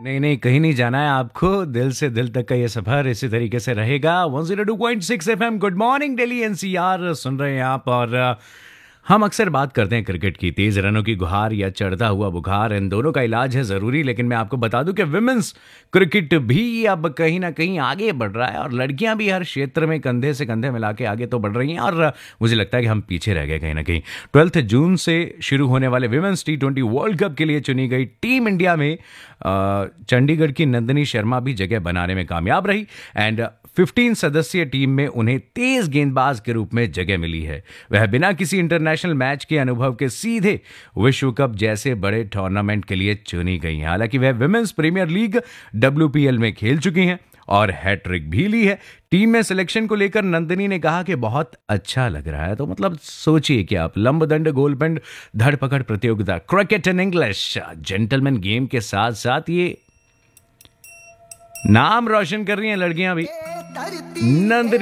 नहीं, नहीं, कहीं नहीं जाना है आपको, दिल से दिल तक का ये सफ़र इसी तरीके से रहेगा। 102.6 FM good morning Delhi NCR सुन रहे हैं आप। और हम अक्सर बात करते हैं क्रिकेट की, तेज़ रनों की गुहार या चढ़ता हुआ बुखार, इन दोनों का इलाज है ज़रूरी। लेकिन मैं आपको बता दूं कि विमेंस क्रिकेट भी अब कहीं ना कहीं आगे बढ़ रहा है और लड़कियां भी हर क्षेत्र में कंधे से कंधे मिला के आगे तो बढ़ रही हैं। और मुझे लगता है कि हम पीछे रह गए कहीं ना कहीं। 12 जून से शुरू होने वाले विमेंस T20 वर्ल्ड कप के लिए चुनी गई टीम इंडिया में चंडीगढ़ की नंदिनी शर्मा भी जगह बनाने में कामयाब रही। एंड 15 सदस्यीय टीम में उन्हें तेज गेंदबाज के रूप में जगह मिली है। वह बिना किसी इंटरनेशनल मैच के अनुभव के सीधे विश्व कप जैसे बड़े टूर्नामेंट के लिए चुनी गई हैं। हालांकि वह विमेंस प्रीमियर लीग WPL में खेल चुकी हैं और हैट्रिक भी ली है। टीम में सिलेक्शन को लेकर नंदिनी ने कहा कि बहुत अच्छा लग रहा है। तो मतलब सोचिए कि आप लंबदंड, गोलबंद, धड़पकड़ प्रतियोगिता, cricket in English, gentleman game के साथ साथ ये नाम रोशन कर रही हैं लड़कियां भी। नंदिनी